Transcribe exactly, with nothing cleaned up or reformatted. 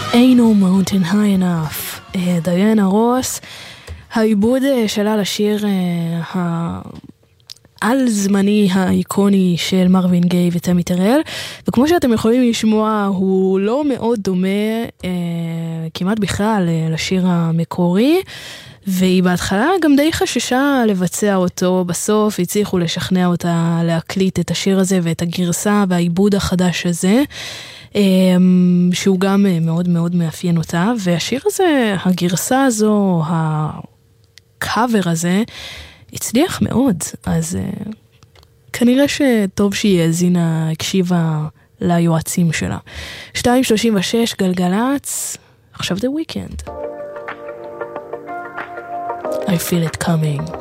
Ain't no mountain high enough. דיינה רוס, העיבוד שלה לשיר העל זמני האיקוני של מרווין גיי ותמי טרל, וכמו שאתם יכולים לשמוע הוא לא מאוד דומה כמעט בכלל לשיר המקורי, והיא בהתחלה גם די חששה לבצע אותו. בסוף הצליחו לשכנע אותה להקליט את השיר הזה ואת הגרסה והעיבוד החדש הזה, שהוא גם מאוד מאוד מאפיין אותה. והשיר הזה, הגרסה הזו, הקאבר הזה, הצליח מאוד. אז כנראה שטוב שהיא האזינה, הקשיבה ליועצים שלה. שתיים שלושים ושש גלגלץ, עכשיו The Weeknd. I feel it coming.